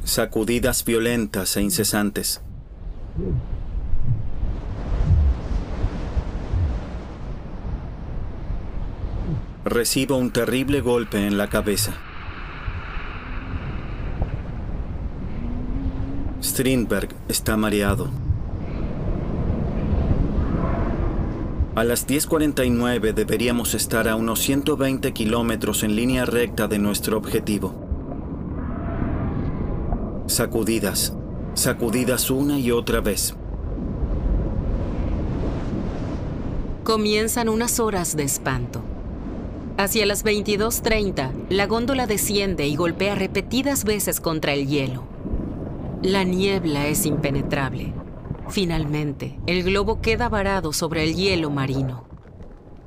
Sacudidas violentas e incesantes. Recibo un terrible golpe en la cabeza. Strindberg está mareado. A las 10:49 deberíamos estar a unos 120 kilómetros en línea recta de nuestro objetivo. Sacudidas, sacudidas una y otra vez. Comienzan unas horas de espanto. Hacia las 22:30, la góndola desciende y golpea repetidas veces contra el hielo. La niebla es impenetrable. Finalmente, el globo queda varado sobre el hielo marino.